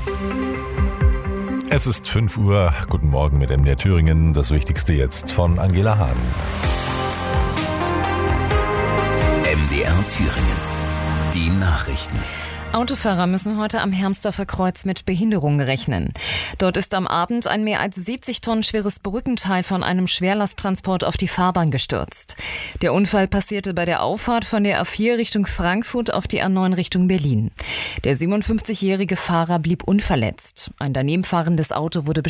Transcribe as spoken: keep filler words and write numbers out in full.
Es ist fünf Uhr. Guten Morgen mit M D R Thüringen. Das Wichtigste jetzt von Angela Hahn. M D R Thüringen. Die Nachrichten. Autofahrer müssen heute am Hermsdorfer Kreuz mit Behinderungen rechnen. Dort ist am Abend ein mehr als siebzig Tonnen schweres Brückenteil von einem Schwerlasttransport auf die Fahrbahn gestürzt. Der Unfall passierte bei der Auffahrt von der A vier Richtung Frankfurt auf die A neun Richtung Berlin. Der siebenundfünfzigjährige Fahrer blieb unverletzt. Ein daneben fahrendes Auto wurde